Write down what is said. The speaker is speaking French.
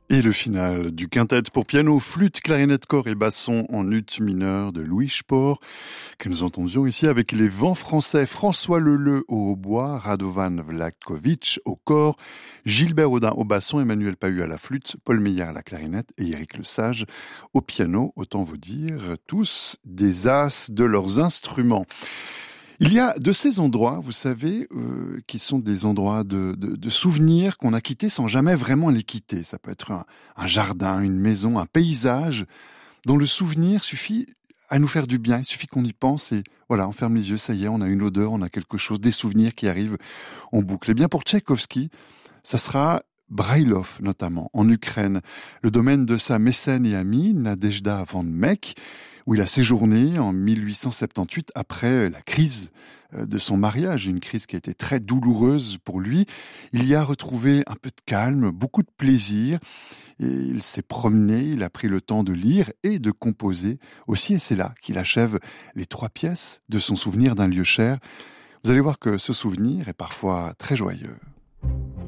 Et le final du quintet pour piano, flûte, clarinette, cor et basson en ut mineur de Louis Spohr, que nous entendions ici avec les vents français, François Leleu au hautbois, Radovan Vlakovic au cor, Gilbert Audin au basson, Emmanuel Pahu à la flûte, Paul Meillard à la clarinette et Éric Lesage au piano. Autant vous dire, tous des as de leurs instruments. Il y a de ces endroits, vous savez, qui sont des endroits de souvenirs qu'on a quittés sans jamais vraiment les quitter. Ça peut être un jardin, une maison, un paysage dont le souvenir suffit à nous faire du bien. Il suffit qu'on y pense et voilà, on ferme les yeux, ça y est, on a une odeur, on a quelque chose, des souvenirs qui arrivent en boucle. Et bien pour Tchaïkovski, ça sera Brailov, notamment, en Ukraine, le domaine de sa mécène et amie, Nadejda Van Meck, où il a séjourné en 1878 après la crise de son mariage, une crise qui a été très douloureuse pour lui. Il y a retrouvé un peu de calme, beaucoup de plaisir, et il s'est promené, il a pris le temps de lire et de composer aussi, et c'est là qu'il achève les 3 pièces de son souvenir d'un lieu cher. Vous allez voir que ce souvenir est parfois très joyeux.